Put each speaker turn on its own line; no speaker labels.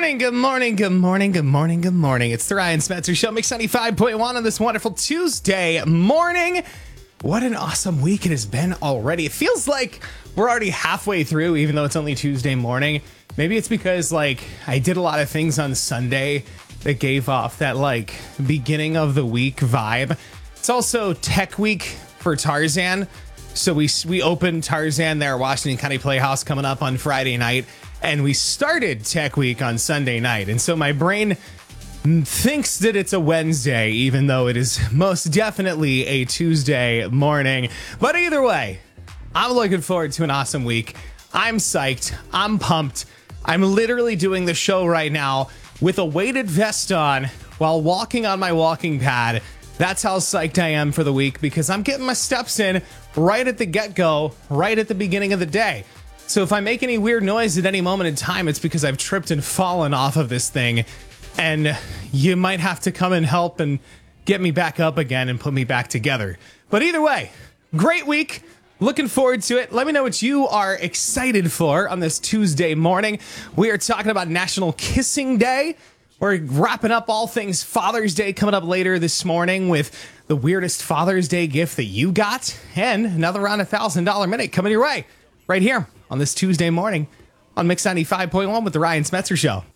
morning, good morning, good morning, good morning, good morning. It's the Ryan Spencer Show, Mix 95.1 on this wonderful Tuesday morning. What an awesome week it has been already. It feels like we're already halfway through, even though it's only Tuesday morning. Maybe it's because, I did a lot of things on Sunday that gave off that, beginning of the week vibe. It's also Tech Week for Tarzan. So we opened Tarzan there at Washington County Playhouse coming up on Friday night. And we started Tech Week on Sunday night. And so my brain thinks that it's a Wednesday, even though it is most definitely a Tuesday morning. But either way, I'm looking forward to an awesome week. I'm psyched. I'm pumped. I'm literally doing the show right now with a weighted vest on while walking on my walking pad. That's how psyched I am for the week because I'm getting my steps in right at the get-go, right at the beginning of the day. So if I make any weird noise at any moment in time, it's because I've tripped and fallen off of this thing. And you might have to come and help and get me back up again and put me back together. But either way, great week. Looking forward to it. Let me know what you are excited for on this Tuesday morning. We are talking about National Kissing Day. We're wrapping up all things Father's Day coming up later this morning with the weirdest Father's Day gift that you got. And another round of $1,000 minute coming your way right here on this Tuesday morning on Mix 95.1 with the Ryan Spencer Show.